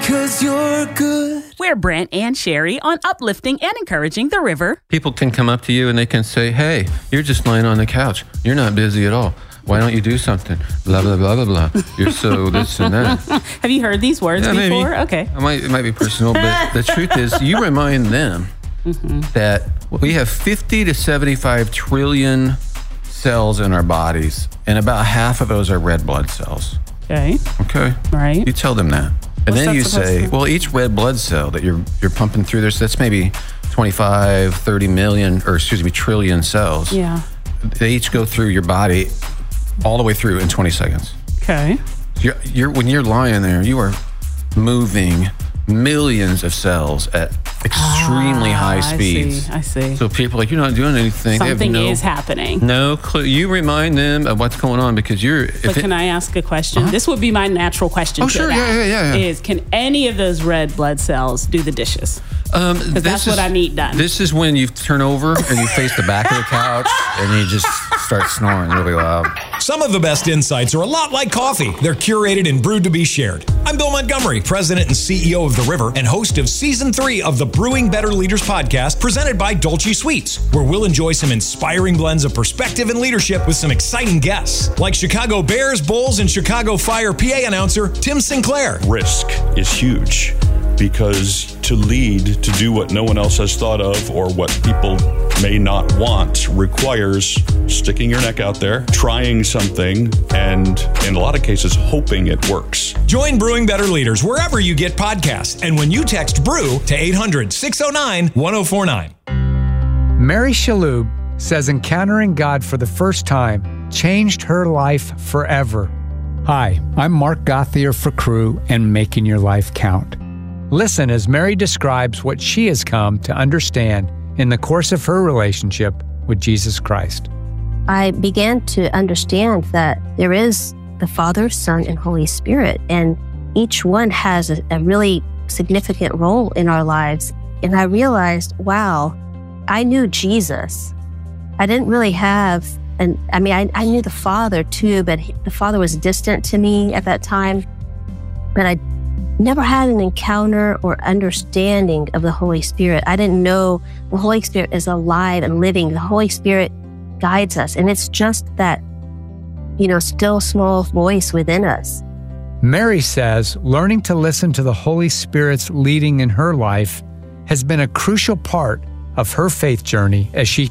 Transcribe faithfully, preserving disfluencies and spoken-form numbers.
'cause you're good. We're Brent and Sherry on uplifting and encouraging the river. People can come up to you and they can say, hey, you're just lying on the couch. You're not busy at all. Why don't you do something? Blah, blah, blah, blah, blah. You're so this and that. Have you heard these words yeah, before? Maybe. Okay. It might, it might be personal, but the truth is you remind them mm-hmm. that we have fifty to seventy-five trillion cells in our bodies, and about half of those are red blood cells. Okay. Okay. Right. You tell them that. And What's then that you say, to? well, each red blood cell that you're you're pumping through this, that's maybe twenty-five, thirty million, or excuse me, trillion cells. Yeah. They each go through your body all the way through in twenty seconds. Okay. You're, you're when you're lying there, you are moving millions of cells at extremely ah, high speeds. I see. I see. So people are like, you're not doing anything. Something they have no, is happening. No clue. You remind them of what's going on because you're. But can it, I ask a question? Uh-huh. This would be my natural question. Oh, to sure. that, Yeah, yeah, yeah. Is can any of those red blood cells do the dishes? Um, Because that's is, what I need done. This is when you turn over and you face the back of the couch and you just start snoring really loud. Some of the best insights are a lot like coffee. They're curated and brewed to be shared. I'm Bill Montgomery, President and C E O of The River and host of Season three of the Brewing Better Leaders podcast presented by Dolce Sweets, where we'll enjoy some inspiring blends of perspective and leadership with some exciting guests, like Chicago Bears, Bulls, and Chicago Fire P A announcer Tim Sinclair. Risk is huge because to lead, to do what no one else has thought of or what people may not want requires sticking your neck out there, trying something, and in a lot of cases, hoping it works. Join Brewing Better Leaders wherever you get podcasts and when you text BREW to eight hundred, six oh nine, one oh four nine. Mary Shalhoub says encountering God for the first time changed her life forever. Hi, I'm Mark Gothier for Crew and Making Your Life Count. Listen as Mary describes what she has come to understand in the course of her relationship with Jesus Christ. I began to understand that there is the Father, Son, and Holy Spirit, and each one has a, a really significant role in our lives. And I realized, wow, I knew Jesus. I didn't really have, and I mean, I, I knew the Father too, but he, the Father was distant to me at that time. But I never had an encounter or understanding of the Holy Spirit. I didn't know the Holy Spirit is alive and living. The Holy Spirit guides us, and it's just that, you know, still small voice within us. Mary says learning to listen to the Holy Spirit's leading in her life has been a crucial part of her faith journey as she